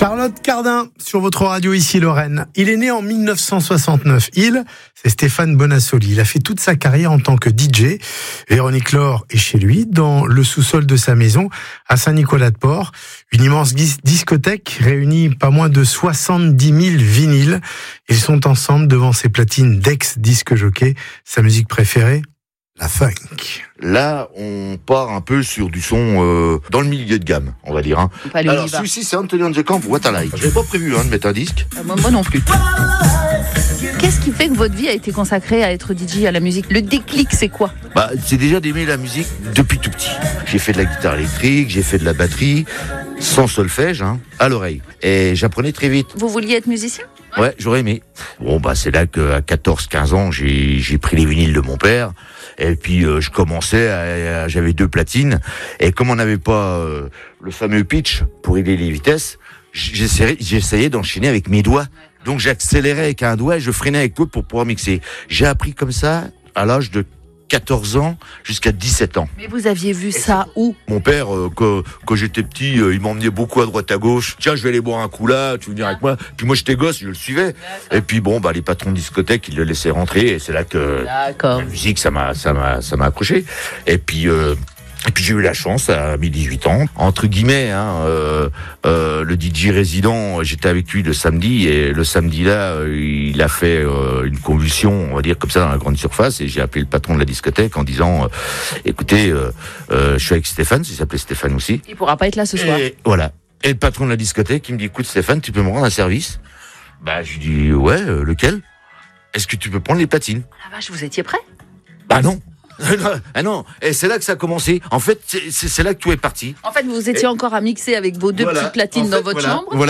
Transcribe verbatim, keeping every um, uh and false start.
Charlotte Cardin sur votre radio ici Lorraine. Il est né en mille neuf cent soixante-neuf. Il, c'est Stéphane Bonassoli. Il a fait toute sa carrière en tant que D J. Véronique Laure est chez lui, dans le sous-sol de sa maison, à Saint-Nicolas-de-Port. Une immense dis- discothèque réunit pas moins de soixante-dix mille vinyles. Ils sont ensemble devant ses platines d'ex-disque jockey. Sa musique préférée, la funk. Là, on part un peu sur du son euh, dans le milieu de gamme, on va dire. Hein. Pas le Alors, Liva. celui-ci, c'est Anthony on the Camp, What I Like. J'avais pas prévu hein, de mettre un disque. Euh, moi, moi non plus. Qu'est-ce qui fait que votre vie a été consacrée à être D J, à la musique? Le déclic, c'est quoi? Bah, c'est déjà d'aimer la musique depuis tout petit. J'ai fait de la guitare électrique, j'ai fait de la batterie, sans solfège, hein, à l'oreille. Et j'apprenais très vite. Vous vouliez être musicien? Ouais, j'aurais aimé. Bon, bah, c'est là qu'à quatorze quinze ans, j'ai, j'ai pris les vinyles de mon père. Et puis, euh, je commençais, à, à, j'avais deux platines. Et comme on n'avait pas euh, le fameux pitch pour régler les vitesses, j'essayais, j'essayais d'enchaîner avec mes doigts. Donc, j'accélérais avec un doigt et je freinais avec l'autre pour pouvoir mixer. J'ai appris comme ça à l'âge de quatorze ans jusqu'à dix-sept ans. Mais vous aviez vu ça où? Mon père, euh, quand, quand j'étais petit, euh, il m'emmenait beaucoup à droite à gauche. Tiens, je vais aller boire un coup là, tu veux venir avec moi? Puis moi, j'étais gosse, je le suivais. Et puis bon, bah les patrons de discothèque, ils le laissaient rentrer. Et c'est là que D'accord. la musique, ça m'a, ça m'a, ça m'a accroché. Et puis. Euh, Et puis j'ai eu la chance à mes dix-huit ans, entre guillemets, hein, euh, euh, le D J résident, j'étais avec lui le samedi et le samedi là, euh, il a fait euh, une convulsion, on va dire comme ça dans la grande surface et j'ai appelé le patron de la discothèque en disant, euh, écoutez, euh, euh, je suis avec Stéphane, il s'appelait Stéphane aussi. Il pourra pas être là ce soir. Et voilà. Et le patron de la discothèque, il me dit, écoute Stéphane, tu peux me rendre un service? Bah je lui dis, ouais, euh, lequel? Est-ce que tu peux prendre les platines? Ah vache, vous étiez prêt? Bah non. Ah non, et c'est là que ça a commencé. En fait, c'est, c'est, c'est là que tout est parti. En fait, vous étiez Et... encore à mixer avec vos deux Voilà. petites platines En fait, dans votre voilà. chambre. Voilà.